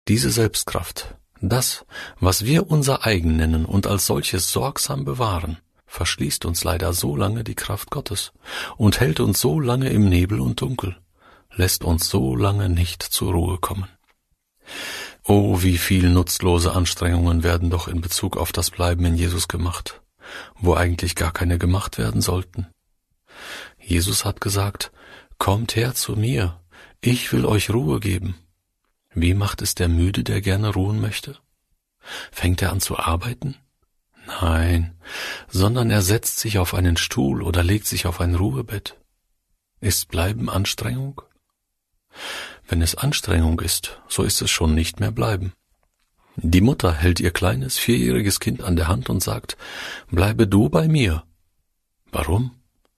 Diese Selbstkraft, das, was wir unser eigen nennen und als solches sorgsam bewahren, verschließt uns leider so lange die Kraft Gottes und hält uns so lange im Nebel und Dunkel, lässt uns so lange nicht zur Ruhe kommen. Oh, wie viel nutzlose Anstrengungen werden doch in Bezug auf das Bleiben in Jesus gemacht, wo eigentlich gar keine gemacht werden sollten. Jesus hat gesagt, kommt her zu mir, ich will euch Ruhe geben. Wie macht es der Müde, der gerne ruhen möchte? Fängt er an zu arbeiten? Nein, sondern er setzt sich auf einen Stuhl oder legt sich auf ein Ruhebett. Ist Bleiben Anstrengung? Wenn es Anstrengung ist, so ist es schon nicht mehr Bleiben. Die Mutter hält ihr kleines, 4-jähriges Kind an der Hand und sagt, bleibe du bei mir. Warum?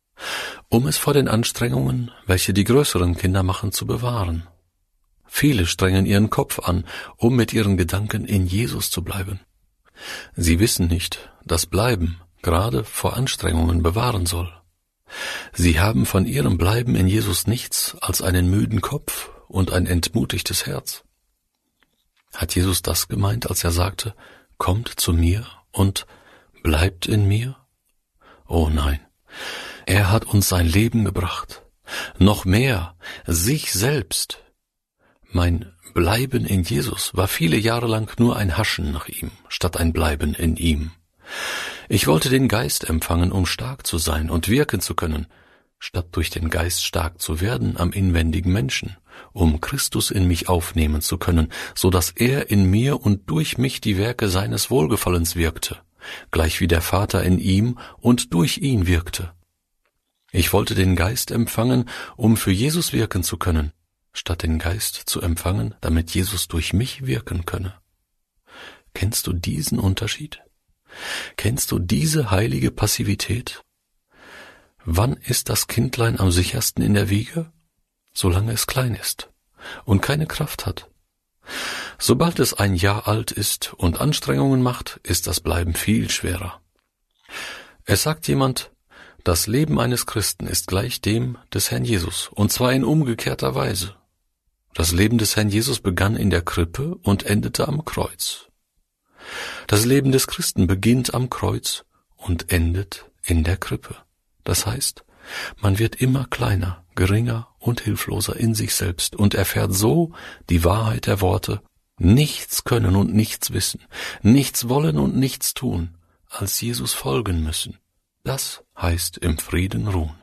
Um es vor den Anstrengungen, welche die größeren Kinder machen, zu bewahren. Viele strengen ihren Kopf an, um mit ihren Gedanken in Jesus zu bleiben. Sie wissen nicht, dass Bleiben gerade vor Anstrengungen bewahren soll. Sie haben von ihrem Bleiben in Jesus nichts als einen müden Kopf und ein entmutigtes Herz. Hat Jesus das gemeint, als er sagte, kommt zu mir und bleibt in mir? Oh nein, er hat uns sein Leben gebracht, noch mehr, sich selbst. Mein Bleiben in Jesus war viele Jahre lang nur ein Haschen nach ihm, statt ein Bleiben in ihm. Ich wollte den Geist empfangen, um stark zu sein und wirken zu können, statt durch den Geist stark zu werden am inwendigen Menschen, um Christus in mich aufnehmen zu können, so dass er in mir und durch mich die Werke seines Wohlgefallens wirkte, gleich wie der Vater in ihm und durch ihn wirkte. Ich wollte den Geist empfangen, um für Jesus wirken zu können, statt den Geist zu empfangen, damit Jesus durch mich wirken könne. Kennst du diesen Unterschied? Kennst du diese heilige Passivität? Wann ist das Kindlein am sichersten in der Wiege? Solange es klein ist und keine Kraft hat. Sobald es 1 Jahr alt ist und Anstrengungen macht, ist das Bleiben viel schwerer. Es sagt jemand, das Leben eines Christen ist gleich dem des Herrn Jesus, und zwar in umgekehrter Weise. Das Leben des Herrn Jesus begann in der Krippe und endete am Kreuz. Das Leben des Christen beginnt am Kreuz und endet in der Krippe. Das heißt, man wird immer kleiner, geringer und hilfloser in sich selbst und erfährt so die Wahrheit der Worte, nichts können und nichts wissen, nichts wollen und nichts tun, als Jesus folgen müssen. Das heißt im Frieden ruhen.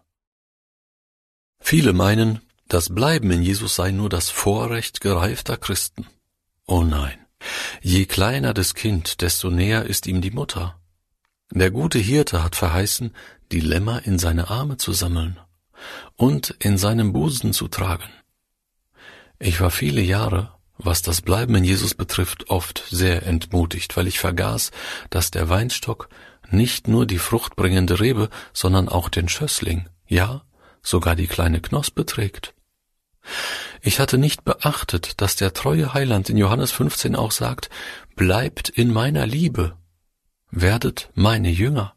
Viele meinen, das Bleiben in Jesus sei nur das Vorrecht gereifter Christen. Oh nein, je kleiner das Kind, desto näher ist ihm die Mutter. Der gute Hirte hat verheißen, die Lämmer in seine Arme zu sammeln und in seinem Busen zu tragen. Ich war viele Jahre, was das Bleiben in Jesus betrifft, oft sehr entmutigt, weil ich vergaß, dass der Weinstock nicht nur die fruchtbringende Rebe, sondern auch den Schössling, ja, sogar die kleine Knospe trägt. Ich hatte nicht beachtet, dass der treue Heiland in Johannes 15 auch sagt, bleibt in meiner Liebe, werdet meine Jünger.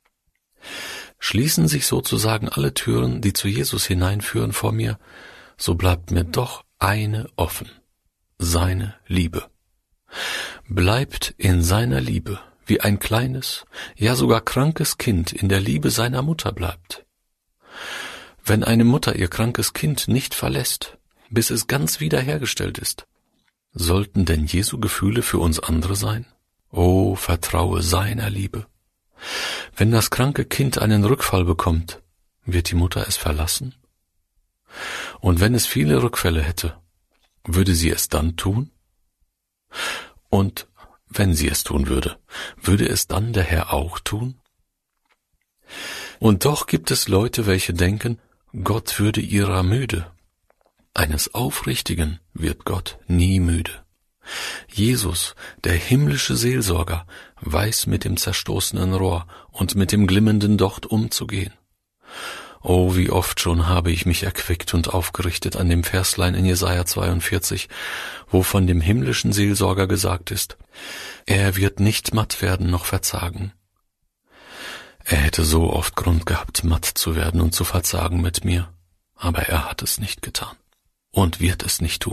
Schließen sich sozusagen alle Türen, die zu Jesus hineinführen, vor mir, so bleibt mir doch eine offen, seine Liebe. Bleibt in seiner Liebe, wie ein kleines, ja sogar krankes Kind in der Liebe seiner Mutter bleibt. Wenn eine Mutter ihr krankes Kind nicht verlässt, bis es ganz wiederhergestellt ist, sollten denn Jesu Gefühle für uns andere sein? Oh, vertraue seiner Liebe. Wenn das kranke Kind einen Rückfall bekommt, wird die Mutter es verlassen? Und wenn es viele Rückfälle hätte, würde sie es dann tun? Und wenn sie es tun würde, würde es dann der Herr auch tun? Und doch gibt es Leute, welche denken, Gott würde ihrer müde. Eines Aufrichtigen wird Gott nie müde. Jesus, der himmlische Seelsorger, weiß mit dem zerstoßenen Rohr und mit dem glimmenden Docht umzugehen. Oh, wie oft schon habe ich mich erquickt und aufgerichtet an dem Verslein in Jesaja 42, wo von dem himmlischen Seelsorger gesagt ist, er wird nicht matt werden noch verzagen. Er hätte so oft Grund gehabt, matt zu werden und zu verzagen mit mir, aber er hat es nicht getan und wird es nicht tun.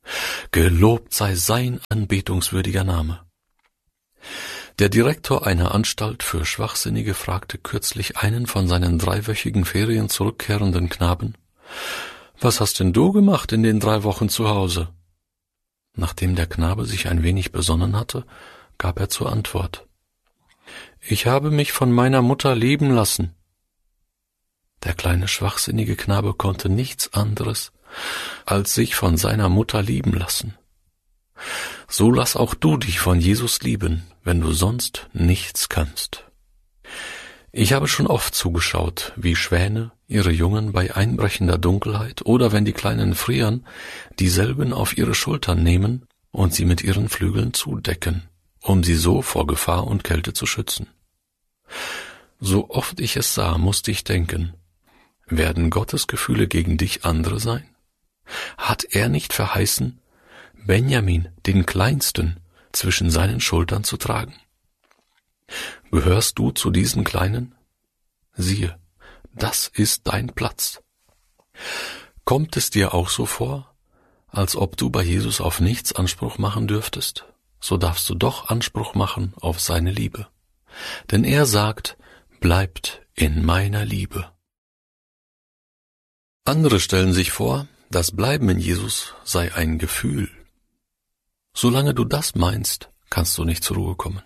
Gelobt sei sein anbetungswürdiger Name. Der Direktor einer Anstalt für Schwachsinnige fragte kürzlich einen von seinen 3-wöchigen Ferien zurückkehrenden Knaben: »Was hast denn du gemacht in den 3 Wochen zu Hause?« Nachdem der Knabe sich ein wenig besonnen hatte, gab er zur Antwort: »Ich habe mich von meiner Mutter lieben lassen.« Der kleine schwachsinnige Knabe konnte nichts anderes, als sich von seiner Mutter lieben lassen. So lass auch du dich von Jesus lieben, wenn du sonst nichts kannst. Ich habe schon oft zugeschaut, wie Schwäne ihre Jungen bei einbrechender Dunkelheit oder wenn die Kleinen frieren, dieselben auf ihre Schultern nehmen und sie mit ihren Flügeln zudecken, um sie so vor Gefahr und Kälte zu schützen. So oft ich es sah, musste ich denken: Werden Gottes Gefühle gegen dich andere sein? Hat er nicht verheißen, Benjamin, den Kleinsten, zwischen seinen Schultern zu tragen? Gehörst du zu diesen Kleinen? Siehe, das ist dein Platz. Kommt es dir auch so vor, als ob du bei Jesus auf nichts Anspruch machen dürftest? So darfst du doch Anspruch machen auf seine Liebe. Denn er sagt: Bleibt in meiner Liebe. Andere stellen sich vor, das Bleiben in Jesus sei ein Gefühl. Solange du das meinst, kannst du nicht zur Ruhe kommen.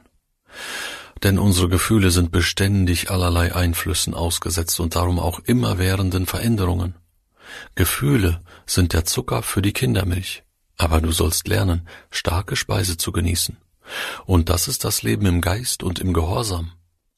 Denn unsere Gefühle sind beständig allerlei Einflüssen ausgesetzt und darum auch immerwährenden Veränderungen. Gefühle sind der Zucker für die Kindermilch, aber du sollst lernen, starke Speise zu genießen. Und das ist das Leben im Geist und im Gehorsam.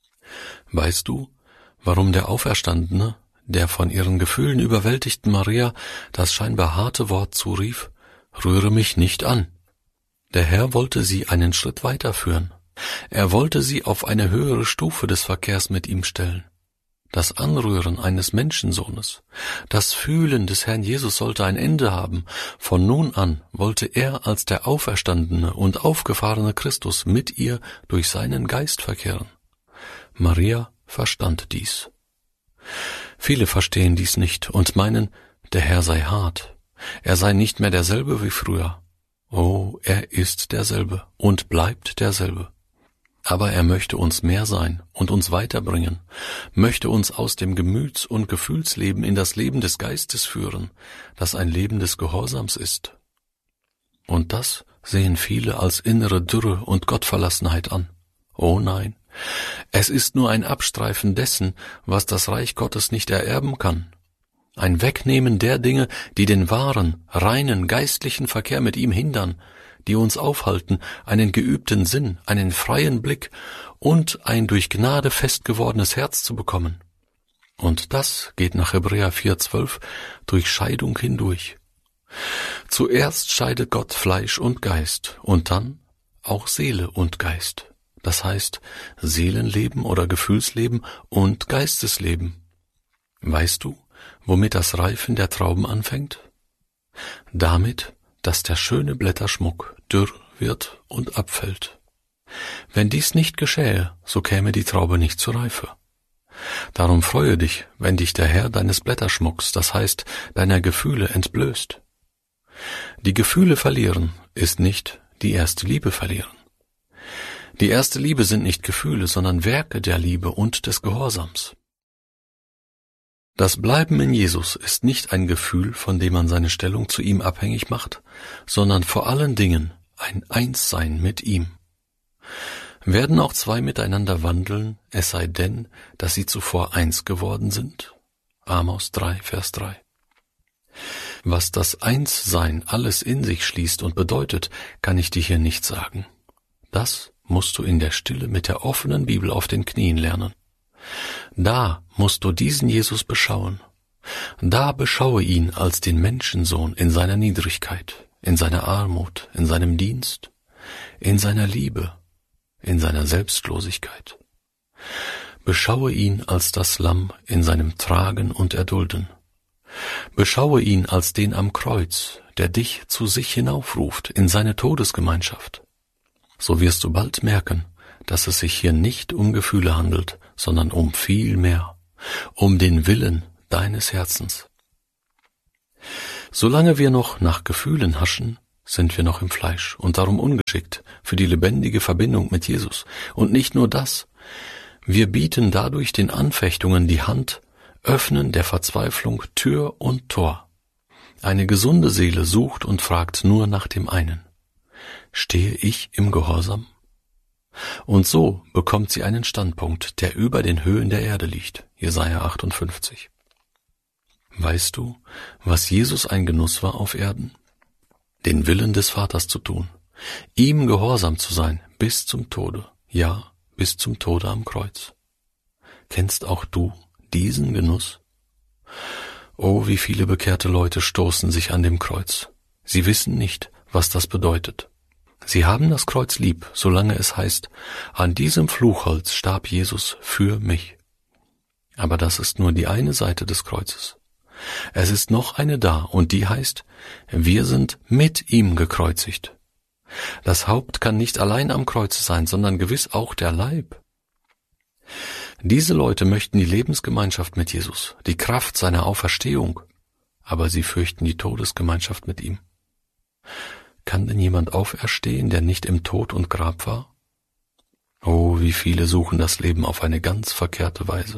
Weißt du, warum der Auferstandene, der von ihren Gefühlen überwältigten Maria, das scheinbar harte Wort zurief: Rühre mich nicht an? Der Herr wollte sie einen Schritt weiterführen. Er wollte sie auf eine höhere Stufe des Verkehrs mit ihm stellen. Das Anrühren eines Menschensohnes, das Fühlen des Herrn Jesus sollte ein Ende haben. Von nun an wollte er als der auferstandene und aufgefahrene Christus mit ihr durch seinen Geist verkehren. Maria verstand dies. Viele verstehen dies nicht und meinen, der Herr sei hart, er sei nicht mehr derselbe wie früher. Oh, er ist derselbe und bleibt derselbe. Aber er möchte uns mehr sein und uns weiterbringen, möchte uns aus dem Gemüts- und Gefühlsleben in das Leben des Geistes führen, das ein Leben des Gehorsams ist. Und das sehen viele als innere Dürre und Gottverlassenheit an. Oh nein, es ist nur ein Abstreifen dessen, was das Reich Gottes nicht ererben kann. Ein Wegnehmen der Dinge, die den wahren, reinen, geistlichen Verkehr mit ihm hindern, die uns aufhalten, einen geübten Sinn, einen freien Blick und ein durch Gnade fest gewordenes Herz zu bekommen. Und das geht nach Hebräer 4,12 durch Scheidung hindurch. Zuerst scheidet Gott Fleisch und Geist und dann auch Seele und Geist. Das heißt Seelenleben oder Gefühlsleben und Geistesleben. Weißt du, womit das Reifen der Trauben anfängt? Damit, dass der schöne Blätterschmuck dürr wird und abfällt. Wenn dies nicht geschähe, so käme die Traube nicht zur Reife. Darum freue dich, wenn dich der Herr deines Blätterschmucks, das heißt deiner Gefühle, entblößt. Die Gefühle verlieren ist nicht die erste Liebe verlieren. Die erste Liebe sind nicht Gefühle, sondern Werke der Liebe und des Gehorsams. Das Bleiben in Jesus ist nicht ein Gefühl, von dem man seine Stellung zu ihm abhängig macht, sondern vor allen Dingen ein Einssein mit ihm. Werden auch zwei miteinander wandeln, es sei denn, dass sie zuvor eins geworden sind? Amos 3, Vers 3. Was das Einssein alles in sich schließt und bedeutet, kann ich dir hier nicht sagen. Das musst du in der Stille mit der offenen Bibel auf den Knien lernen. Da musst du diesen Jesus beschauen. Da beschaue ihn als den Menschensohn in seiner Niedrigkeit, in seiner Armut, in seinem Dienst, in seiner Liebe, in seiner Selbstlosigkeit. Beschaue ihn als das Lamm in seinem Tragen und Erdulden. Beschaue ihn als den am Kreuz, der dich zu sich hinaufruft in seine Todesgemeinschaft. So wirst du bald merken, dass es sich hier nicht um Gefühle handelt, sondern um viel mehr, um den Willen deines Herzens. Solange wir noch nach Gefühlen haschen, sind wir noch im Fleisch und darum ungeschickt für die lebendige Verbindung mit Jesus. Und nicht nur das, wir bieten dadurch den Anfechtungen die Hand, öffnen der Verzweiflung Tür und Tor. Eine gesunde Seele sucht und fragt nur nach dem einen: Stehe ich im Gehorsam? Und so bekommt sie einen Standpunkt, der über den Höhen der Erde liegt. Jesaja 58. Weißt du, was Jesus ein Genuss war auf Erden? Den Willen des Vaters zu tun, ihm gehorsam zu sein bis zum Tode, ja, bis zum Tode am Kreuz. Kennst auch du diesen Genuss? Oh, wie viele bekehrte Leute stoßen sich an dem Kreuz. Sie wissen nicht, was das bedeutet. Sie haben das Kreuz lieb, solange es heißt, an diesem Fluchholz starb Jesus für mich. Aber das ist nur die eine Seite des Kreuzes. Es ist noch eine da, und die heißt, wir sind mit ihm gekreuzigt. Das Haupt kann nicht allein am Kreuz sein, sondern gewiss auch der Leib. Diese Leute möchten die Lebensgemeinschaft mit Jesus, die Kraft seiner Auferstehung, aber sie fürchten die Todesgemeinschaft mit ihm. Kann denn jemand auferstehen, der nicht im Tod und Grab war? Oh, wie viele suchen das Leben auf eine ganz verkehrte Weise.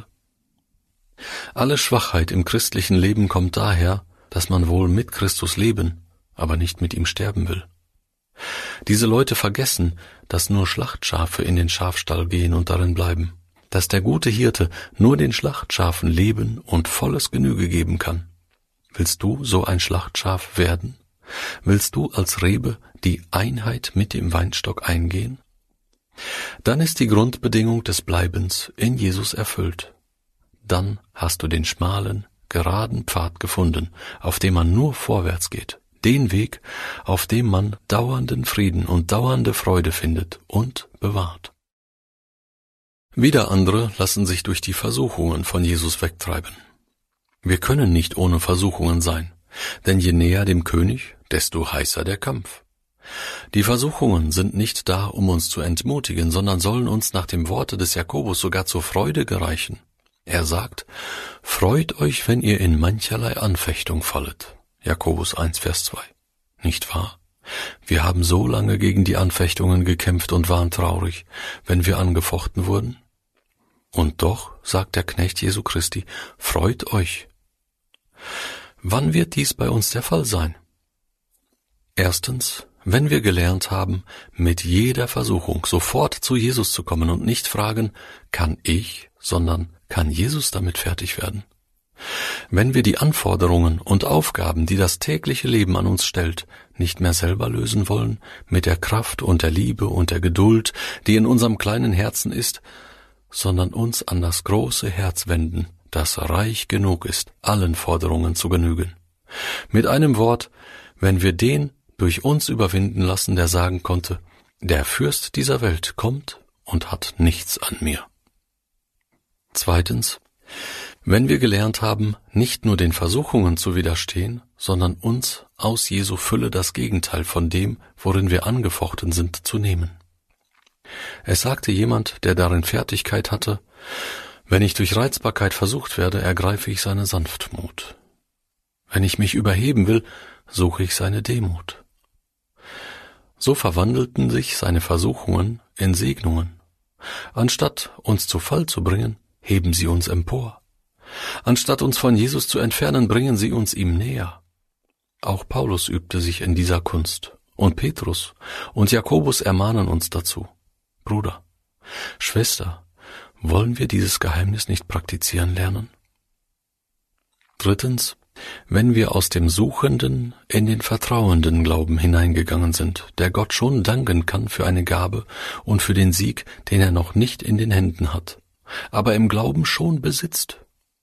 Alle Schwachheit im christlichen Leben kommt daher, dass man wohl mit Christus leben, aber nicht mit ihm sterben will. Diese Leute vergessen, dass nur Schlachtschafe in den Schafstall gehen und darin bleiben, dass der gute Hirte nur den Schlachtschafen Leben und volles Genüge geben kann. Willst du so ein Schlachtschaf werden? Willst du als Rebe die Einheit mit dem Weinstock eingehen? Dann ist die Grundbedingung des Bleibens in Jesus erfüllt. Dann hast du den schmalen, geraden Pfad gefunden, auf dem man nur vorwärts geht, den Weg, auf dem man dauernden Frieden und dauernde Freude findet und bewahrt. Wieder andere lassen sich durch die Versuchungen von Jesus wegtreiben. Wir können nicht ohne Versuchungen sein, denn je näher dem König, desto heißer der Kampf. Die Versuchungen sind nicht da, um uns zu entmutigen, sondern sollen uns nach dem Worte des Jakobus sogar zur Freude gereichen. Er sagt, freut euch, wenn ihr in mancherlei Anfechtung fallet. Jakobus 1, Vers 2. Nicht wahr? Wir haben so lange gegen die Anfechtungen gekämpft und waren traurig, wenn wir angefochten wurden. Und doch, sagt der Knecht Jesu Christi, freut euch. Wann wird dies bei uns der Fall sein? Erstens, wenn wir gelernt haben, mit jeder Versuchung sofort zu Jesus zu kommen und nicht fragen, kann ich, sondern kann Jesus damit fertig werden? Wenn wir die Anforderungen und Aufgaben, die das tägliche Leben an uns stellt, nicht mehr selber lösen wollen, mit der Kraft und der Liebe und der Geduld, die in unserem kleinen Herzen ist, sondern uns an das große Herz wenden, das reich genug ist, allen Forderungen zu genügen. Mit einem Wort, wenn wir den durch uns überwinden lassen, der sagen konnte, der Fürst dieser Welt kommt und hat nichts an mir. Zweitens, wenn wir gelernt haben, nicht nur den Versuchungen zu widerstehen, sondern uns aus Jesu Fülle das Gegenteil von dem, worin wir angefochten sind, zu nehmen. Es sagte jemand, der darin Fertigkeit hatte, wenn ich durch Reizbarkeit versucht werde, ergreife ich seine Sanftmut. Wenn ich mich überheben will, suche ich seine Demut. So verwandelten sich seine Versuchungen in Segnungen. Anstatt uns zu Fall zu bringen, heben sie uns empor. Anstatt uns von Jesus zu entfernen, bringen sie uns ihm näher. Auch Paulus übte sich in dieser Kunst, und Petrus und Jakobus ermahnen uns dazu. Bruder, Schwester, wollen wir dieses Geheimnis nicht praktizieren lernen? Drittens, wenn wir aus dem suchenden in den vertrauenden Glauben hineingegangen sind, der Gott schon danken kann für eine Gabe und für den Sieg, den er noch nicht in den Händen hat, aber im Glauben schon besitzt.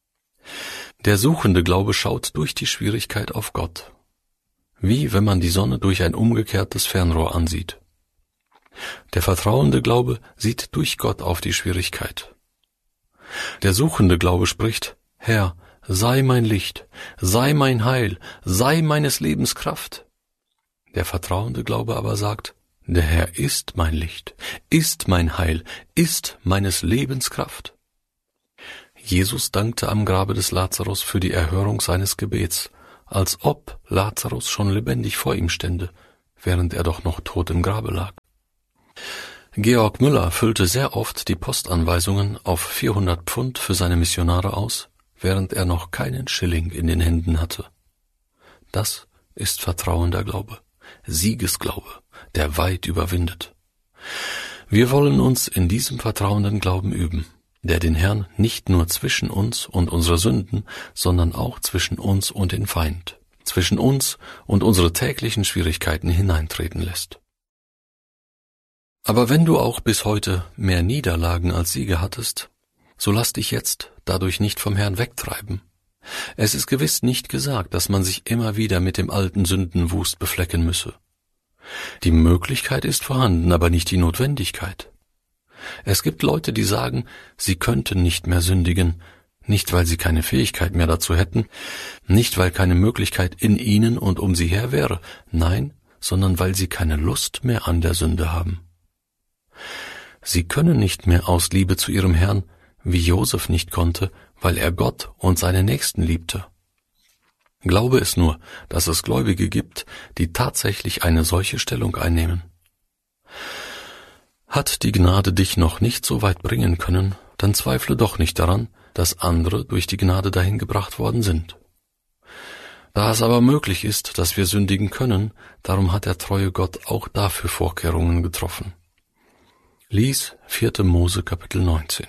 Der suchende Glaube schaut durch die Schwierigkeit auf Gott, wie wenn man die Sonne durch ein umgekehrtes Fernrohr ansieht. Der vertrauende Glaube sieht durch Gott auf die Schwierigkeit. Der suchende Glaube spricht, Herr, sei mein Licht, sei mein Heil, sei meines Lebens Kraft. Der vertrauende Glaube aber sagt, der Herr ist mein Licht, ist mein Heil, ist meines Lebens Kraft. Jesus dankte am Grabe des Lazarus für die Erhörung seines Gebets, als ob Lazarus schon lebendig vor ihm stände, während er doch noch tot im Grabe lag. Georg Müller füllte sehr oft die Postanweisungen auf 400 Pfund für seine Missionare aus, während er noch keinen Schilling in den Händen hatte. Das ist vertrauender Glaube, Siegesglaube, der weit überwindet. Wir wollen uns in diesem vertrauenden Glauben üben, der den Herrn nicht nur zwischen uns und unsere Sünden, sondern auch zwischen uns und den Feind, zwischen uns und unsere täglichen Schwierigkeiten hineintreten lässt. Aber wenn du auch bis heute mehr Niederlagen als Siege hattest, so lass dich jetzt dadurch nicht vom Herrn wegtreiben. Es ist gewiss nicht gesagt, dass man sich immer wieder mit dem alten Sündenwust beflecken müsse. Die Möglichkeit ist vorhanden, aber nicht die Notwendigkeit. Es gibt Leute, die sagen, sie könnten nicht mehr sündigen, nicht weil sie keine Fähigkeit mehr dazu hätten, nicht weil keine Möglichkeit in ihnen und um sie her wäre, nein, sondern weil sie keine Lust mehr an der Sünde haben. Sie können nicht mehr aus Liebe zu ihrem Herrn, wie Josef nicht konnte, weil er Gott und seine Nächsten liebte. Glaube es nur, dass es Gläubige gibt, die tatsächlich eine solche Stellung einnehmen. Hat die Gnade dich noch nicht so weit bringen können, dann zweifle doch nicht daran, dass andere durch die Gnade dahin gebracht worden sind. Da es aber möglich ist, dass wir sündigen können, darum hat der treue Gott auch dafür Vorkehrungen getroffen. Lies 4. Mose Kapitel 19.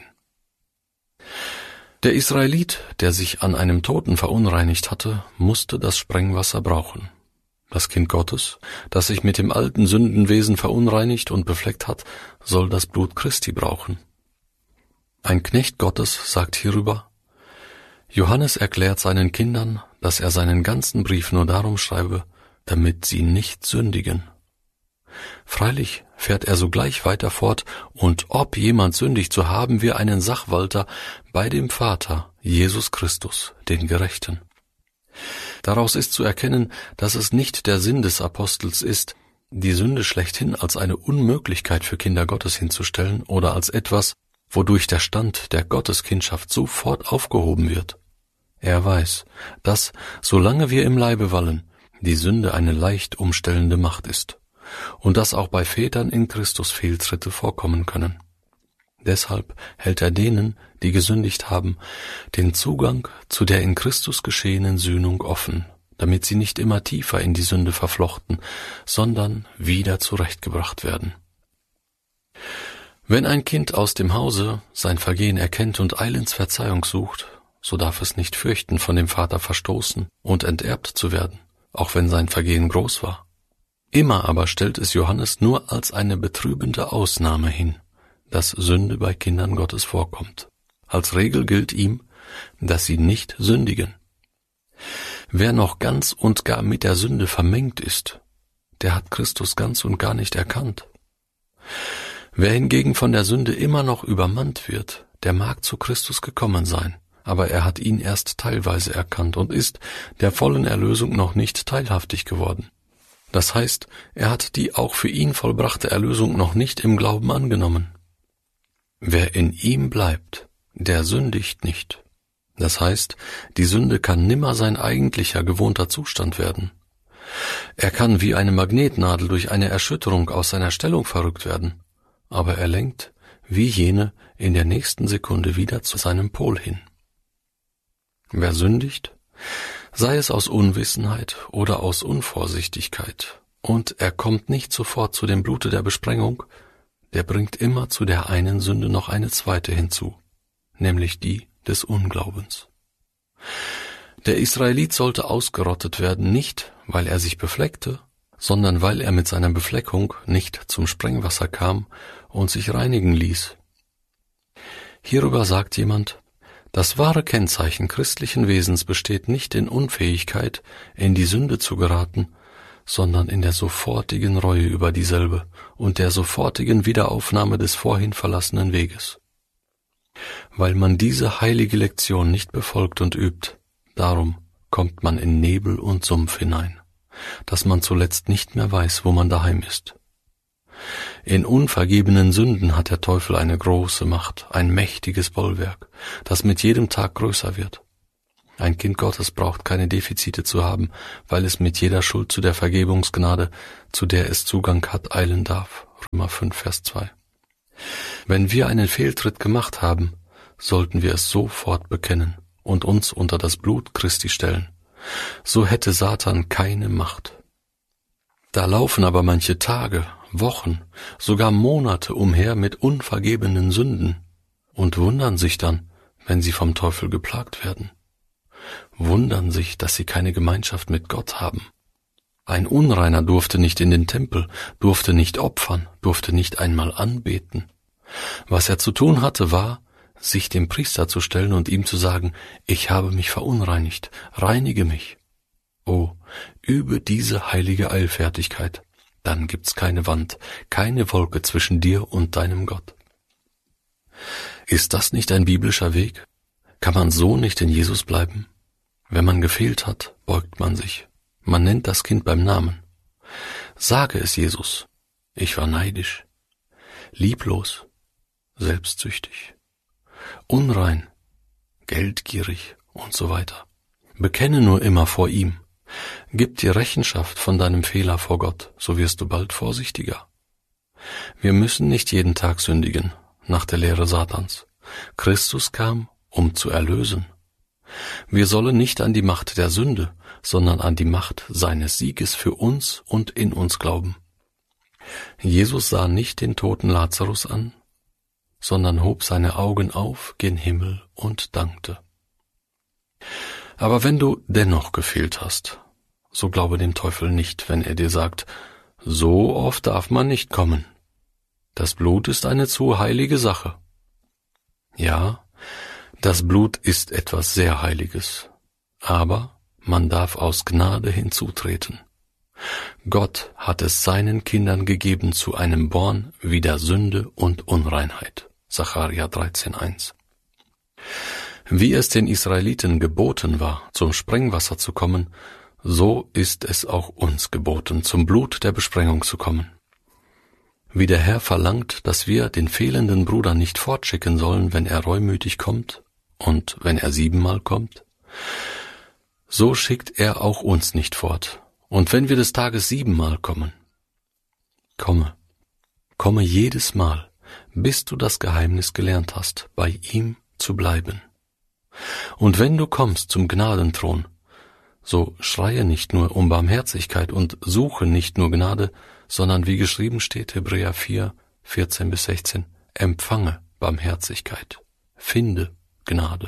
Der Israelit, der sich an einem Toten verunreinigt hatte, musste das Sprengwasser brauchen. Das Kind Gottes, das sich mit dem alten Sündenwesen verunreinigt und befleckt hat, soll das Blut Christi brauchen. Ein Knecht Gottes sagt hierüber: Johannes erklärt seinen Kindern, dass er seinen ganzen Brief nur darum schreibe, damit sie nicht sündigen. Freilich fährt er sogleich weiter fort, und ob jemand sündigt, so haben wir einen Sachwalter bei dem Vater, Jesus Christus, den Gerechten. Daraus ist zu erkennen, dass es nicht der Sinn des Apostels ist, die Sünde schlechthin als eine Unmöglichkeit für Kinder Gottes hinzustellen oder als etwas, wodurch der Stand der Gotteskindschaft sofort aufgehoben wird. Er weiß, dass, solange wir im Leibe wallen, die Sünde eine leicht umstellende Macht ist und dass auch bei Vätern in Christus Fehltritte vorkommen können. Deshalb hält er denen, die gesündigt haben, den Zugang zu der in Christus geschehenen Sühnung offen, damit sie nicht immer tiefer in die Sünde verflochten, sondern wieder zurechtgebracht werden. Wenn ein Kind aus dem Hause sein Vergehen erkennt und eilends Verzeihung sucht, so darf es nicht fürchten, von dem Vater verstoßen und enterbt zu werden, auch wenn sein Vergehen groß war. Immer aber stellt es Johannes nur als eine betrübende Ausnahme hin, dass Sünde bei Kindern Gottes vorkommt. Als Regel gilt ihm, dass sie nicht sündigen. Wer noch ganz und gar mit der Sünde vermengt ist, der hat Christus ganz und gar nicht erkannt. Wer hingegen von der Sünde immer noch übermannt wird, der mag zu Christus gekommen sein, aber er hat ihn erst teilweise erkannt und ist der vollen Erlösung noch nicht teilhaftig geworden. Das heißt, er hat die auch für ihn vollbrachte Erlösung noch nicht im Glauben angenommen. Wer in ihm bleibt, der sündigt nicht. Das heißt, die Sünde kann nimmer sein eigentlicher, gewohnter Zustand werden. Er kann wie eine Magnetnadel durch eine Erschütterung aus seiner Stellung verrückt werden, aber er lenkt, wie jene, in der nächsten Sekunde wieder zu seinem Pol hin. Wer sündigt, sei es aus Unwissenheit oder aus Unvorsichtigkeit, und er kommt nicht sofort zu dem Blute der Besprengung, der bringt immer zu der einen Sünde noch eine zweite hinzu, nämlich die des Unglaubens. Der Israelit sollte ausgerottet werden, nicht, weil er sich befleckte, sondern weil er mit seiner Befleckung nicht zum Sprengwasser kam und sich reinigen ließ. Hierüber sagt jemand: Das wahre Kennzeichen christlichen Wesens besteht nicht in Unfähigkeit, in die Sünde zu geraten, sondern in der sofortigen Reue über dieselbe und der sofortigen Wiederaufnahme des vorhin verlassenen Weges. Weil man diese heilige Lektion nicht befolgt und übt, darum kommt man in Nebel und Sumpf hinein, dass man zuletzt nicht mehr weiß, wo man daheim ist. In unvergebenen Sünden hat der Teufel eine große Macht, ein mächtiges Bollwerk, das mit jedem Tag größer wird. Ein Kind Gottes braucht keine Defizite zu haben, weil es mit jeder Schuld zu der Vergebungsgnade, zu der es Zugang hat, eilen darf. Römer 5, Vers 2. Wenn wir einen Fehltritt gemacht haben, sollten wir es sofort bekennen und uns unter das Blut Christi stellen. So hätte Satan keine Macht. Da laufen aber manche Tage, Wochen, sogar Monate umher mit unvergebenen Sünden und wundern sich dann, wenn sie vom Teufel geplagt werden. Wundern sich, dass sie keine Gemeinschaft mit Gott haben. Ein Unreiner durfte nicht in den Tempel, durfte nicht opfern, durfte nicht einmal anbeten. Was er zu tun hatte, war, sich dem Priester zu stellen und ihm zu sagen, ich habe mich verunreinigt, reinige mich. Oh, übe diese heilige Eilfertigkeit, dann gibt's keine Wand, keine Wolke zwischen dir und deinem Gott. Ist das nicht ein biblischer Weg? Kann man so nicht in Jesus bleiben? Wenn man gefehlt hat, beugt man sich. Man nennt das Kind beim Namen. Sage es Jesus, ich war neidisch, lieblos, selbstsüchtig, unrein, geldgierig und so weiter. Bekenne nur immer vor ihm. Gib dir Rechenschaft von deinem Fehler vor Gott, so wirst du bald vorsichtiger. Wir müssen nicht jeden Tag sündigen, nach der Lehre Satans. Christus kam, um zu erlösen. Wir sollen nicht an die Macht der Sünde, sondern an die Macht seines Sieges für uns und in uns glauben. Jesus sah nicht den toten Lazarus an, sondern hob seine Augen auf gen Himmel und dankte. Aber wenn du dennoch gefehlt hast, so glaube dem Teufel nicht, wenn er dir sagt, so oft darf man nicht kommen. Das Blut ist eine zu heilige Sache. Ja, das Blut ist etwas sehr Heiliges, aber man darf aus Gnade hinzutreten. Gott hat es seinen Kindern gegeben zu einem Born wider Sünde und Unreinheit. Sacharja 13,1. Wie es den Israeliten geboten war, zum Sprengwasser zu kommen, so ist es auch uns geboten, zum Blut der Besprengung zu kommen. Wie der Herr verlangt, dass wir den fehlenden Bruder nicht fortschicken sollen, wenn er reumütig kommt und wenn er 7-mal kommt, so schickt er auch uns nicht fort. Und wenn wir des Tages 7-mal kommen, komme jedes Mal, bis du das Geheimnis gelernt hast, bei ihm zu bleiben. Und wenn du kommst zum Gnadenthron, so schreie nicht nur um Barmherzigkeit und suche nicht nur Gnade, sondern wie geschrieben steht, Hebräer 4, 14-16, empfange Barmherzigkeit, finde Gnade.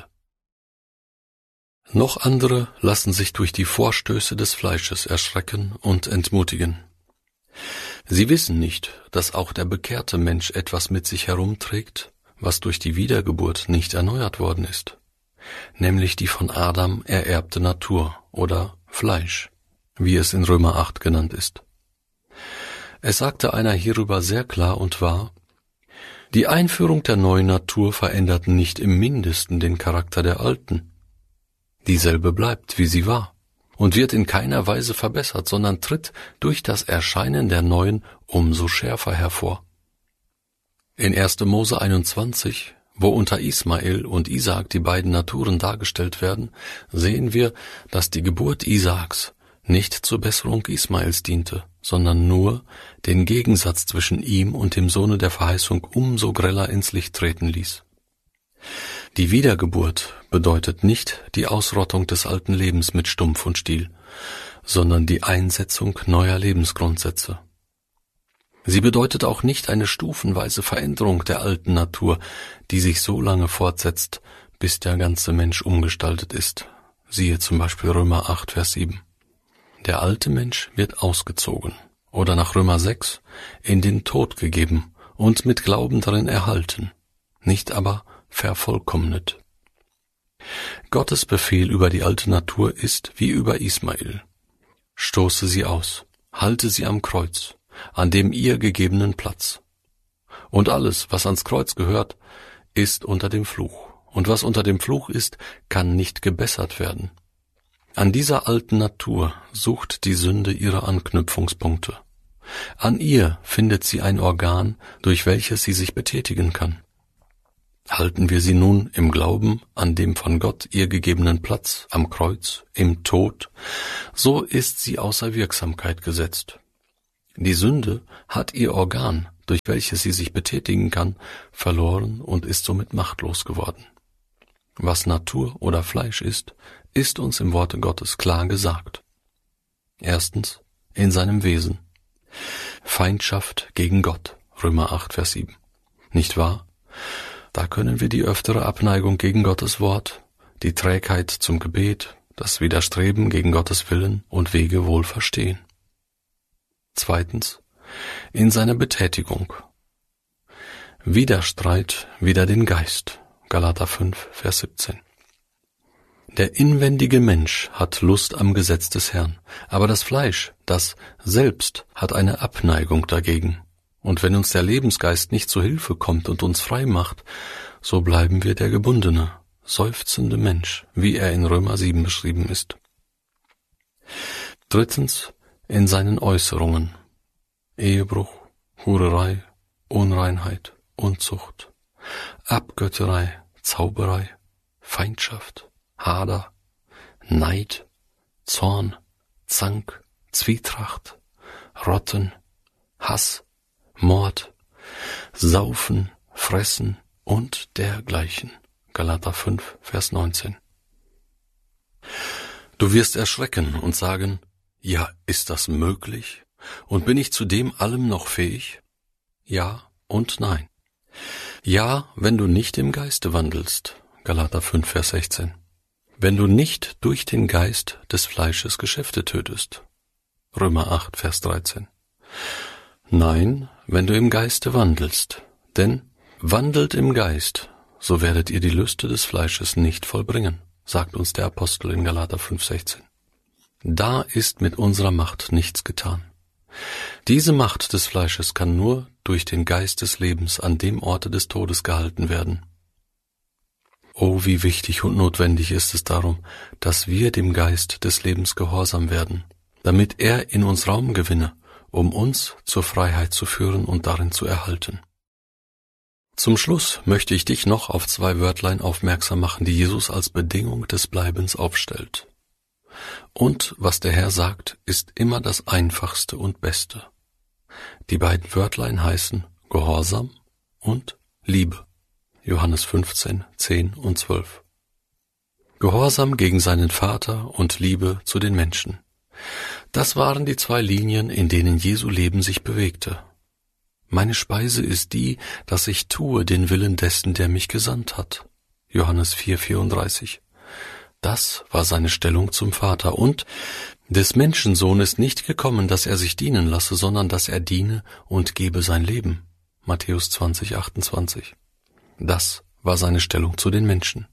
Noch andere lassen sich durch die Vorstöße des Fleisches erschrecken und entmutigen. Sie wissen nicht, dass auch der bekehrte Mensch etwas mit sich herumträgt, was durch die Wiedergeburt nicht erneuert worden ist, nämlich die von Adam ererbte Natur oder Fleisch, wie es in Römer 8 genannt ist. Es sagte einer hierüber sehr klar und wahr: Die Einführung der neuen Natur verändert nicht im Mindesten den Charakter der alten. Dieselbe bleibt, wie sie war, und wird in keiner Weise verbessert, sondern tritt durch das Erscheinen der neuen umso schärfer hervor. In 1. Mose 21, wo unter Ismael und Isaak die beiden Naturen dargestellt werden, sehen wir, dass die Geburt Isaaks nicht zur Besserung Ismaels diente, sondern nur den Gegensatz zwischen ihm und dem Sohne der Verheißung umso greller ins Licht treten ließ. Die Wiedergeburt bedeutet nicht die Ausrottung des alten Lebens mit Stumpf und Stiel, sondern die Einsetzung neuer Lebensgrundsätze. Sie bedeutet auch nicht eine stufenweise Veränderung der alten Natur, die sich so lange fortsetzt, bis der ganze Mensch umgestaltet ist. Siehe zum Beispiel Römer 8, Vers 7. Der alte Mensch wird ausgezogen oder nach Römer 6 in den Tod gegeben und mit Glauben darin erhalten, nicht aber vervollkommnet. Gottes Befehl über die alte Natur ist wie über Ismael: Stoße sie aus, halte sie am Kreuz, an dem ihr gegebenen Platz. Und alles, was ans Kreuz gehört, ist unter dem Fluch. Und was unter dem Fluch ist, kann nicht gebessert werden. An dieser alten Natur sucht die Sünde ihre Anknüpfungspunkte. An ihr findet sie ein Organ, durch welches sie sich betätigen kann. Halten wir sie nun im Glauben an dem von Gott ihr gegebenen Platz am Kreuz, im Tod, so ist sie außer Wirksamkeit gesetzt. Die Sünde hat ihr Organ, durch welches sie sich betätigen kann, verloren und ist somit machtlos geworden. Was Natur oder Fleisch ist uns im Worte Gottes klar gesagt. Erstens, in seinem Wesen. Feindschaft gegen Gott, Römer 8, Vers 7. Nicht wahr? Da können wir die öftere Abneigung gegen Gottes Wort, die Trägheit zum Gebet, das Widerstreben gegen Gottes Willen und Wege wohl verstehen. Zweitens, in seiner Betätigung. Widerstreit wider den Geist, Galater 5, Vers 17. Der inwendige Mensch hat Lust am Gesetz des Herrn, aber das Fleisch, das Selbst, hat eine Abneigung dagegen. Und wenn uns der Lebensgeist nicht zu Hilfe kommt und uns frei macht, so bleiben wir der gebundene, seufzende Mensch, wie er in Römer 7 beschrieben ist. Drittens, in seinen Äußerungen. Ehebruch, Hurerei, Unreinheit, Unzucht, Abgötterei, Zauberei, Feindschaft, Hader, Neid, Zorn, Zank, Zwietracht, Rotten, Hass, Mord, Saufen, Fressen und dergleichen. Galater 5, Vers 19. Du wirst erschrecken und sagen, ja, ist das möglich? Und bin ich zu dem allem noch fähig? Ja und nein. Ja, wenn du nicht im Geiste wandelst. Galater 5, Vers 16. Wenn du nicht durch den Geist des Fleisches Geschäfte tötest. Römer 8, Vers 13. Nein, wenn du im Geiste wandelst, denn wandelt im Geist, so werdet ihr die Lüste des Fleisches nicht vollbringen, sagt uns der Apostel in Galater 5,16. Da ist mit unserer Macht nichts getan. Diese Macht des Fleisches kann nur durch den Geist des Lebens an dem Orte des Todes gehalten werden. Oh, wie wichtig und notwendig ist es darum, dass wir dem Geist des Lebens gehorsam werden, damit er in uns Raum gewinne, um uns zur Freiheit zu führen und darin zu erhalten. Zum Schluss möchte ich dich noch auf 2 Wörtlein aufmerksam machen, die Jesus als Bedingung des Bleibens aufstellt. Und was der Herr sagt, ist immer das Einfachste und Beste. Die beiden Wörtlein heißen Gehorsam und Liebe. Johannes 15, 10 und 12. Gehorsam gegen seinen Vater und Liebe zu den Menschen. Das waren die 2 Linien, in denen Jesu Leben sich bewegte. Meine Speise ist die, dass ich tue den Willen dessen, der mich gesandt hat. Johannes 4, 34. Das war seine Stellung zum Vater. Und des Menschensohn ist nicht gekommen, dass er sich dienen lasse, sondern dass er diene und gebe sein Leben. Matthäus 20, 28. Das war seine Stellung zu den Menschen.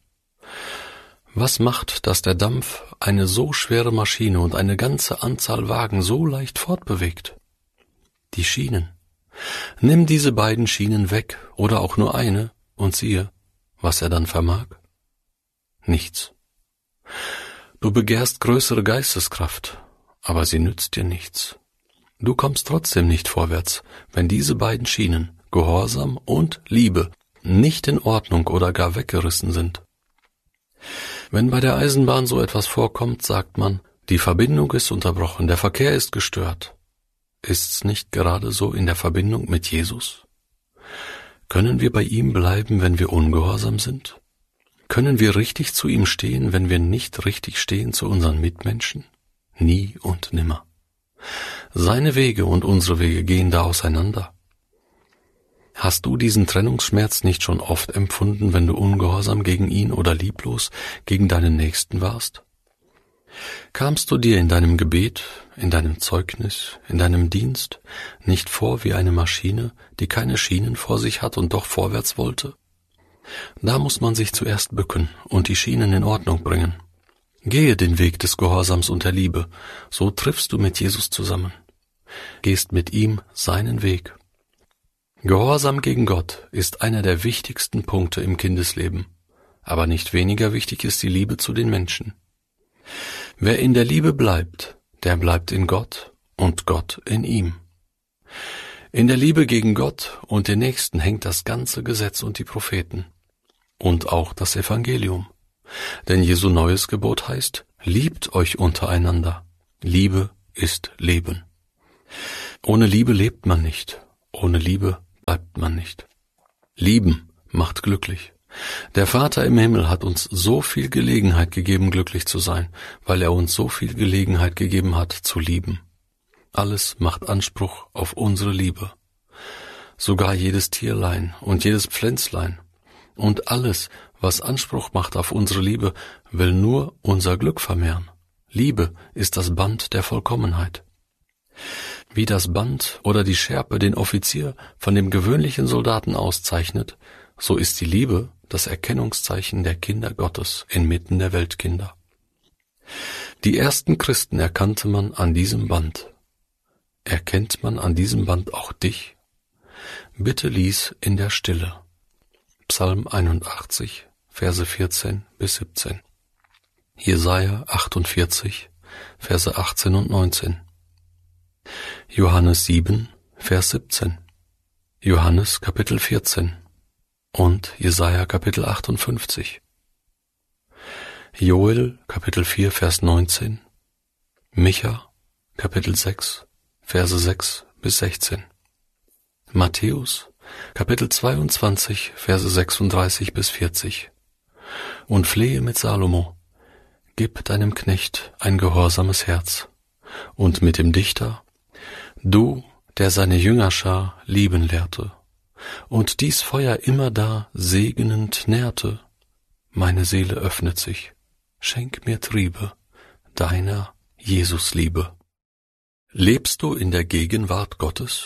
Was macht, dass der Dampf eine so schwere Maschine und eine ganze Anzahl Wagen so leicht fortbewegt? Die Schienen. Nimm diese beiden Schienen weg oder auch nur eine und siehe, was er dann vermag. Nichts. Du begehrst größere Geisteskraft, aber sie nützt dir nichts. Du kommst trotzdem nicht vorwärts, wenn diese beiden Schienen, Gehorsam und Liebe, nicht in Ordnung oder gar weggerissen sind. Wenn bei der Eisenbahn so etwas vorkommt, sagt man, die Verbindung ist unterbrochen, der Verkehr ist gestört. Ist's nicht gerade so in der Verbindung mit Jesus? Können wir bei ihm bleiben, wenn wir ungehorsam sind? Können wir richtig zu ihm stehen, wenn wir nicht richtig stehen zu unseren Mitmenschen? Nie und nimmer. Seine Wege und unsere Wege gehen da auseinander. Hast du diesen Trennungsschmerz nicht schon oft empfunden, wenn du ungehorsam gegen ihn oder lieblos gegen deinen Nächsten warst? Kamst du dir in deinem Gebet, in deinem Zeugnis, in deinem Dienst nicht vor wie eine Maschine, die keine Schienen vor sich hat und doch vorwärts wollte? Da muss man sich zuerst bücken und die Schienen in Ordnung bringen. Gehe den Weg des Gehorsams und der Liebe, so triffst du mit Jesus zusammen. Gehst mit ihm seinen Weg. Gehorsam gegen Gott ist einer der wichtigsten Punkte im Kindesleben, aber nicht weniger wichtig ist die Liebe zu den Menschen. Wer in der Liebe bleibt, der bleibt in Gott und Gott in ihm. In der Liebe gegen Gott und den Nächsten hängt das ganze Gesetz und die Propheten. und auch das Evangelium. Denn Jesu neues Gebot heißt, liebt euch untereinander. Liebe ist Leben. Ohne Liebe lebt man nicht. Ohne Liebe bleibt man nicht. Lieben macht glücklich. Der Vater im Himmel hat uns so viel Gelegenheit gegeben, glücklich zu sein, weil er uns so viel Gelegenheit gegeben hat, zu lieben. Alles macht Anspruch auf unsere Liebe. Sogar jedes Tierlein und jedes Pflänzlein. Und alles, was Anspruch macht auf unsere Liebe, will nur unser Glück vermehren. Liebe ist das Band der Vollkommenheit. Wie das Band oder die Schärpe den Offizier von dem gewöhnlichen Soldaten auszeichnet, so ist die Liebe das Erkennungszeichen der Kinder Gottes inmitten der Weltkinder. Die ersten Christen erkannte man an diesem Band. Erkennt man an diesem Band auch dich? Bitte lies in der Stille. Psalm 81, Verse 14 bis 17. Jesaja 48, Verse 18 und 19. Johannes 7, Vers 17. Johannes Kapitel 14 und Jesaja Kapitel 58. Joel Kapitel 4, Vers 19. Micha Kapitel 6, Verse 6 bis 16. Matthäus Kapitel 22, Verse 36 bis 40. Und flehe mit Salomo, gib deinem Knecht ein gehorsames Herz. Und mit dem Dichter, du, der seine Jüngerschar lieben lehrte, und dies Feuer immerdar segnend nährte, meine Seele öffnet sich, schenk mir Triebe deiner Jesusliebe. Lebst du in der Gegenwart Gottes?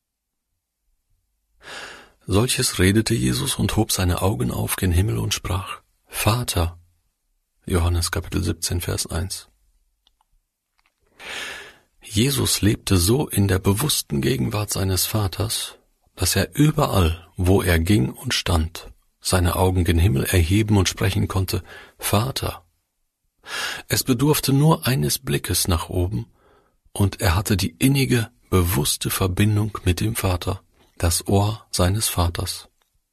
Solches redete Jesus und hob seine Augen auf gen Himmel und sprach, Vater, Johannes Kapitel 17, Vers 1. Jesus lebte so in der bewussten Gegenwart seines Vaters, dass er überall, wo er ging und stand, seine Augen gen Himmel erheben und sprechen konnte, Vater. Es bedurfte nur eines Blickes nach oben, und er hatte die innige, bewusste Verbindung mit dem Vater, das Ohr seines Vaters.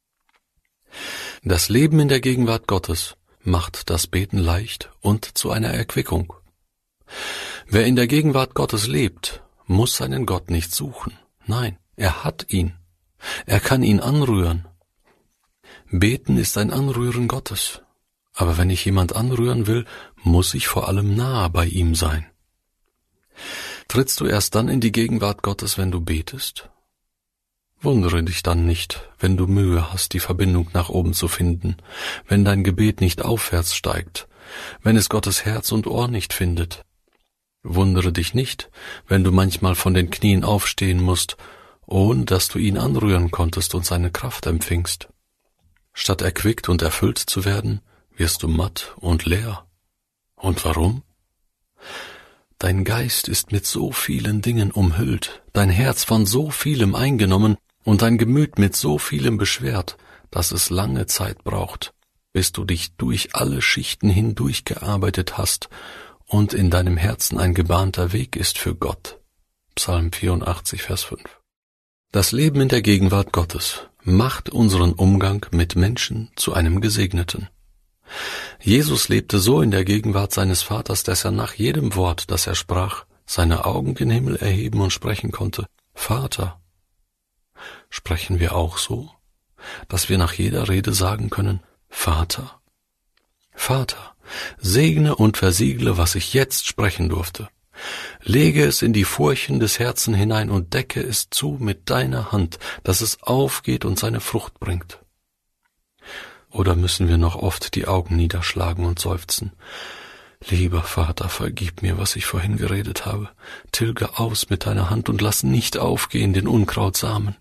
Das Leben in der Gegenwart Gottes macht das Beten leicht und zu einer Erquickung. Wer in der Gegenwart Gottes lebt, muss seinen Gott nicht suchen. Nein, er hat ihn. Er kann ihn anrühren. Beten ist ein Anrühren Gottes. Aber wenn ich jemand anrühren will, muss ich vor allem nahe bei ihm sein. Trittst du erst dann in die Gegenwart Gottes, wenn du betest? Wundere dich dann nicht, wenn du Mühe hast, die Verbindung nach oben zu finden, wenn dein Gebet nicht aufwärts steigt, wenn es Gottes Herz und Ohr nicht findet. Wundere dich nicht, wenn du manchmal von den Knien aufstehen musst, ohne dass du ihn anrühren konntest und seine Kraft empfingst. Statt erquickt und erfüllt zu werden, wirst du matt und leer. Und warum? Dein Geist ist mit so vielen Dingen umhüllt, dein Herz von so vielem eingenommen und dein Gemüt mit so vielem beschwert, dass es lange Zeit braucht, bis du dich durch alle Schichten hindurchgearbeitet hast und in deinem Herzen ein gebahnter Weg ist für Gott. Psalm 84, Vers 5. Das Leben in der Gegenwart Gottes macht unseren Umgang mit Menschen zu einem Gesegneten. Jesus lebte so in der Gegenwart seines Vaters, dass er nach jedem Wort, das er sprach, seine Augen gen Himmel erheben und sprechen konnte, Vater. Sprechen wir auch so, dass wir nach jeder Rede sagen können, Vater? Vater, segne und versiegle, was ich jetzt sprechen durfte. Lege es in die Furchen des Herzens hinein und decke es zu mit deiner Hand, dass es aufgeht und seine Frucht bringt. Oder müssen wir noch oft die Augen niederschlagen und seufzen? Lieber Vater, vergib mir, was ich vorhin geredet habe. Tilge aus mit deiner Hand und lass nicht aufgehen den Unkrautsamen.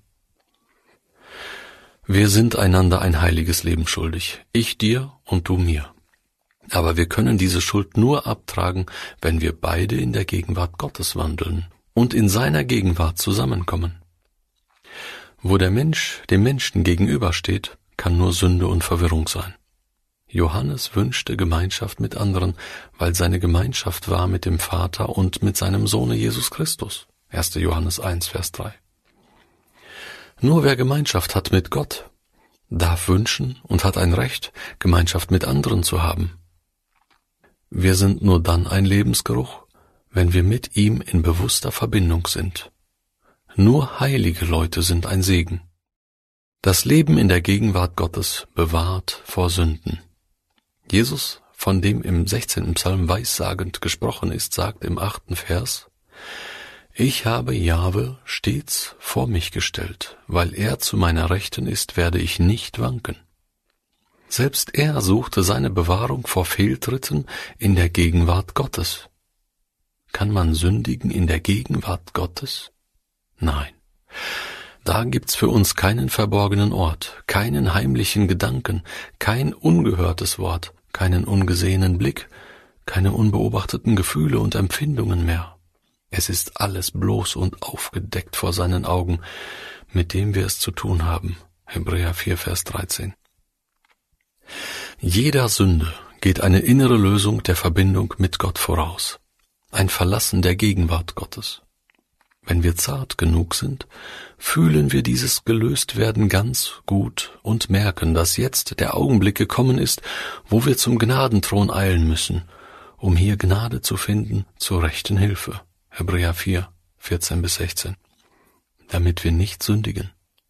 Wir sind einander ein heiliges Leben schuldig, ich dir und du mir. Aber wir können diese Schuld nur abtragen, wenn wir beide in der Gegenwart Gottes wandeln und in seiner Gegenwart zusammenkommen. Wo der Mensch dem Menschen gegenübersteht, kann nur Sünde und Verwirrung sein. Johannes wünschte Gemeinschaft mit anderen, weil seine Gemeinschaft war mit dem Vater und mit seinem Sohne Jesus Christus. 1. Johannes 1, Vers 3. Nur wer Gemeinschaft hat mit Gott, darf wünschen und hat ein Recht, Gemeinschaft mit anderen zu haben. Wir sind nur dann ein Lebensgeruch, wenn wir mit ihm in bewusster Verbindung sind. Nur heilige Leute sind ein Segen. Das Leben in der Gegenwart Gottes bewahrt vor Sünden. Jesus, von dem im 16. Psalm weissagend gesprochen ist, sagt im 8. Vers: Ich habe Jahwe stets vor mich gestellt, weil er zu meiner Rechten ist, werde ich nicht wanken. Selbst er suchte seine Bewahrung vor Fehltritten in der Gegenwart Gottes. Kann man sündigen in der Gegenwart Gottes? Nein. Da gibt's für uns keinen verborgenen Ort, keinen heimlichen Gedanken, kein ungehörtes Wort, keinen ungesehenen Blick, keine unbeobachteten Gefühle und Empfindungen mehr. Es ist alles bloß und aufgedeckt vor seinen Augen, mit dem wir es zu tun haben. Hebräer 4, Vers 13. Jeder Sünde geht eine innere Lösung der Verbindung mit Gott voraus, ein Verlassen der Gegenwart Gottes. Wenn wir zart genug sind, fühlen wir dieses Gelöstwerden ganz gut und merken, dass jetzt der Augenblick gekommen ist, wo wir zum Gnadenthron eilen müssen, um hier Gnade zu finden zur rechten Hilfe. Hebräer 4, 14-16. Damit wir nicht sündigen.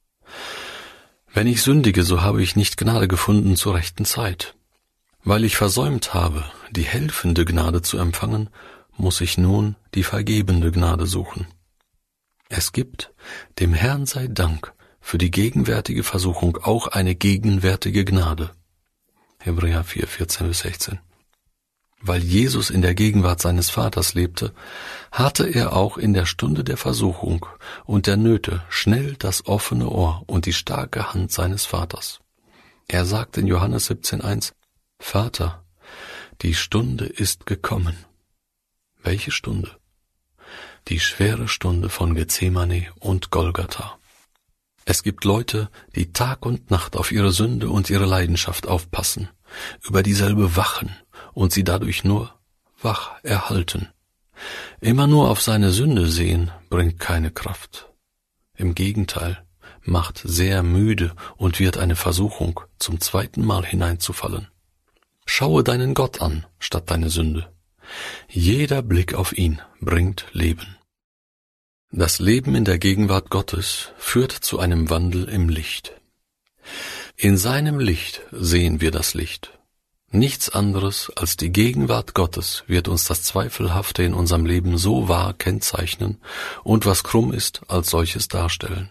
Wenn ich sündige, so habe ich nicht Gnade gefunden zur rechten Zeit. Weil ich versäumt habe, die helfende Gnade zu empfangen, muss ich nun die vergebende Gnade suchen. Es gibt, dem Herrn sei Dank, für die gegenwärtige Versuchung auch eine gegenwärtige Gnade. Hebräer 4, 14-16. Weil Jesus in der Gegenwart seines Vaters lebte, hatte er auch in der Stunde der Versuchung und der Nöte schnell das offene Ohr und die starke Hand seines Vaters. Er sagt in Johannes 17,1: Vater, die Stunde ist gekommen. Welche Stunde? Die schwere Stunde von Gethsemane und Golgatha. Es gibt Leute, die Tag und Nacht auf ihre Sünde und ihre Leidenschaft aufpassen, über dieselbe wachen und sie dadurch nur wach erhalten. Immer nur auf seine Sünde sehen bringt keine Kraft. Im Gegenteil, macht sehr müde und wird eine Versuchung, zum zweiten Mal hineinzufallen. Schaue deinen Gott an, statt deine Sünde. Jeder Blick auf ihn bringt Leben. Das Leben in der Gegenwart Gottes führt zu einem Wandel im Licht. In seinem Licht sehen wir das Licht. Nichts anderes als die Gegenwart Gottes wird uns das Zweifelhafte in unserem Leben so wahr kennzeichnen und was krumm ist, als solches darstellen.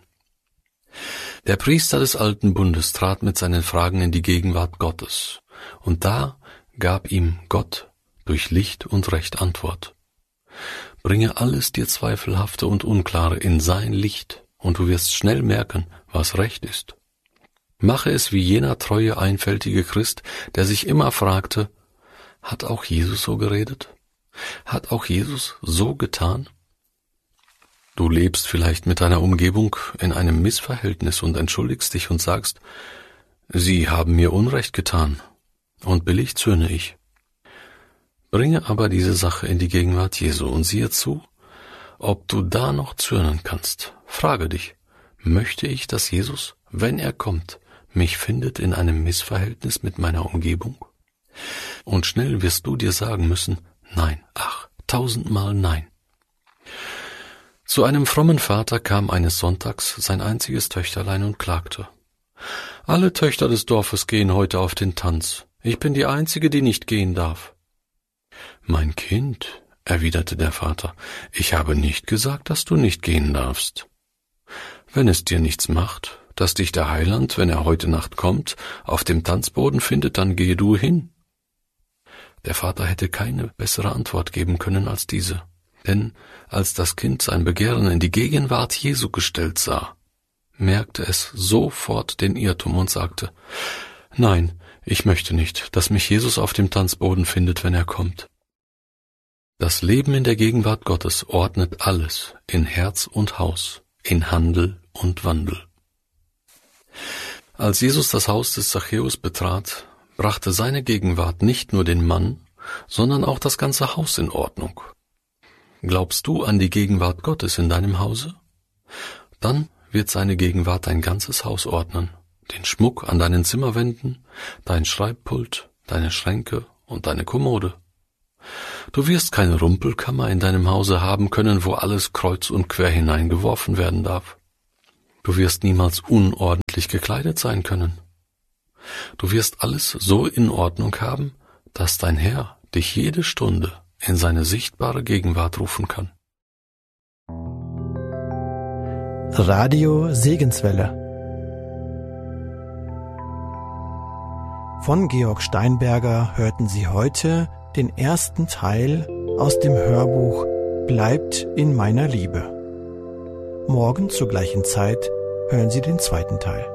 Der Priester des Alten Bundes trat mit seinen Fragen in die Gegenwart Gottes, und da gab ihm Gott durch Licht und Recht Antwort. Bringe alles dir Zweifelhafte und Unklare in sein Licht, und du wirst schnell merken, was Recht ist. Mache es wie jener treue, einfältige Christ, der sich immer fragte: Hat auch Jesus so geredet? Hat auch Jesus so getan? Du lebst vielleicht mit deiner Umgebung in einem Missverhältnis und entschuldigst dich und sagst: Sie haben mir Unrecht getan, und billig zürne ich. Bringe aber diese Sache in die Gegenwart Jesu und siehe zu, ob du da noch zürnen kannst. Frage dich: Möchte ich, dass Jesus, wenn er kommt, mich findet in einem Missverhältnis mit meiner Umgebung? Und schnell wirst du dir sagen müssen: Nein, ach, 1000-mal nein. Zu einem frommen Vater kam eines Sonntags sein einziges Töchterlein und klagte: Alle Töchter des Dorfes gehen heute auf den Tanz. Ich bin die Einzige, die nicht gehen darf. Mein Kind, erwiderte der Vater, ich habe nicht gesagt, dass du nicht gehen darfst. Wenn es dir nichts macht, dass dich der Heiland, wenn er heute Nacht kommt, auf dem Tanzboden findet, dann gehe du hin. Der Vater hätte keine bessere Antwort geben können als diese, denn als das Kind sein Begehren in die Gegenwart Jesu gestellt sah, merkte es sofort den Irrtum und sagte: Nein, ich möchte nicht, dass mich Jesus auf dem Tanzboden findet, wenn er kommt. Das Leben in der Gegenwart Gottes ordnet alles in Herz und Haus, in Handel und Wandel. Als Jesus das Haus des Zachäus betrat, brachte seine Gegenwart nicht nur den Mann, sondern auch das ganze Haus in Ordnung. Glaubst du an die Gegenwart Gottes in deinem Hause? Dann wird seine Gegenwart dein ganzes Haus ordnen, den Schmuck an deinen Zimmerwänden, dein Schreibpult, deine Schränke und deine Kommode. Du wirst keine Rumpelkammer in deinem Hause haben können, wo alles kreuz und quer hineingeworfen werden darf. Du wirst niemals unordentlich gekleidet sein können. Du wirst alles so in Ordnung haben, dass dein Herr dich jede Stunde in seine sichtbare Gegenwart rufen kann. Radio Segenswelle von Georg Steinberger hörten Sie heute den ersten Teil aus dem Hörbuch Bleibt in meiner Liebe. Morgen zur gleichen Zeit hören Sie den zweiten Teil.